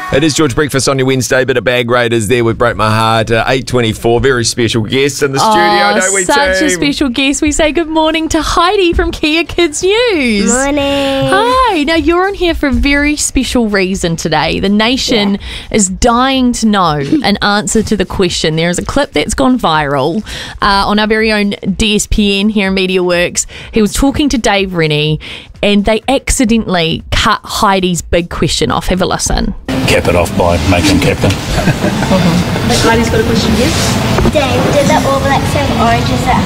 It is George Breakfast on your Wednesday, bit of Bag Raiders there with Break My Heart. 8:24, very special guest in the studio, don't we, such team? a special guest. We say good morning to Heidi from Kia Kids News. Morning. Hi. Now, you're on here for a very special reason today. The nation is dying to know an answer to the question. There is a clip that's gone viral on our very own DSPN here in MediaWorks. He was talking to Dave Rennie and they accidentally cut Heidi's big question off. Have a listen. Cap it off by making captain. Heidi's got a question here. Dave, did the All Blacks have oranges at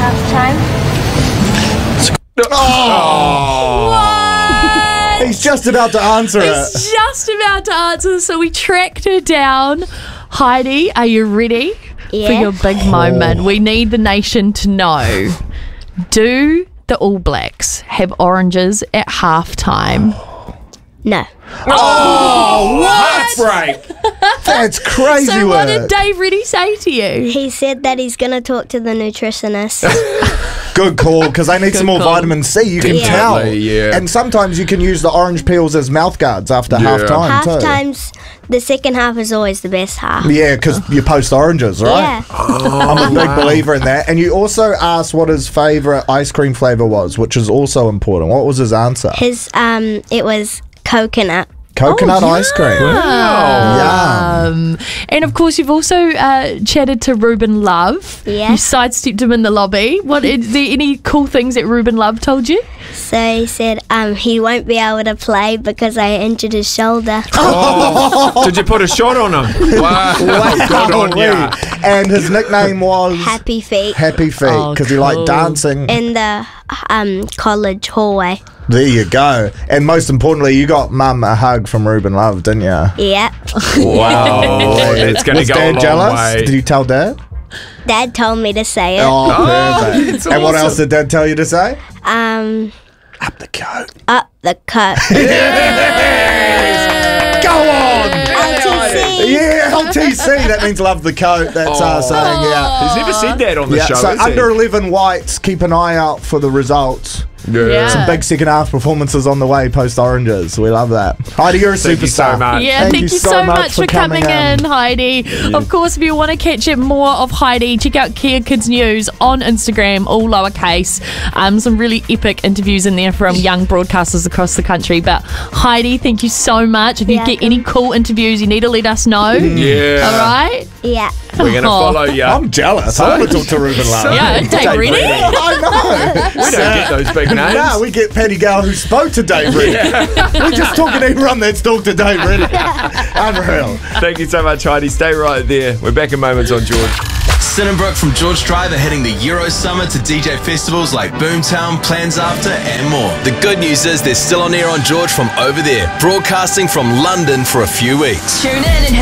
halftime? What? He's just about to answer it. He's just about to answer, so we tracked her down. Heidi, are you ready for your big moment? We need the nation to know. Do the All Blacks have oranges at halftime? No. Oh, what? Break. That's crazy So what did work. Dave Rennie say to you? He said that he's going to talk to the nutritionist. Good call, because they need some more call. vitamin C. You can tell. Definitely, yeah. And sometimes you can use the orange peels as mouth guards after half time too. Halftime's, the second half is always the best half. Yeah, because you post oranges, right? Yeah. I'm a big believer in that. And you also asked what his favourite ice cream flavour was, which is also important. What was his answer? His, it was coconut. Coconut ice cream. And of course, you've also chatted to Ruben Love. Yeah. You sidestepped him in the lobby. What is there any cool things that Ruben Love told you? So he said he won't be able to play because I injured his shoulder. Did you put a shot on him? Wow. Good on ya. And his nickname was Happy feet Happy Feet, because he liked dancing. in the college hallway. There you go. And most importantly, you got Mum a hug from Ruben Love, didn't you? Yeah. Wow. It's going to Was go a Dad long jealous? way. Did you tell Dad? Dad told me to say it. Oh, perfect. that's And what awesome. else did Dad tell you to say? Up the coat. Up the coat. Go on! LTC. Yeah, LTC. That means love the coat. That's our saying, yeah. He's never said that on the Yeah, show, so has he? under 11 whites, keep an eye out for the results. Yeah. Some big second half performances on the way post oranges. We love that. Heidi, you're a Thank you so superstar. much. Yeah, thank you so much for coming in, in. Heidi. Of course, if you want to catch up more of Heidi, check out Kia Kids News on Instagram, all lowercase. Some really epic interviews in there from young broadcasters across the country. But Heidi, thank you so much. If you get any cool interviews, you need to let us know. Yeah. All right? Yeah. We're going to follow you. I'm jealous. I want to talk to Ruben Love. Yeah, Dave Rennie. I know. We don't get those big names. No, we get Paddy Gale who spoke to Dave Rennie. We're just talking to everyone that's talked to Dave Rennie. Unreal. Thank you so much, Heidi. Stay right there. We're back in moments on George. Sinenbrook from George Drive are heading the Euro Summer to DJ festivals like Boomtown, Plans After and more. The good news is they're still on air on George from over there, broadcasting from London for a few weeks. Tune in and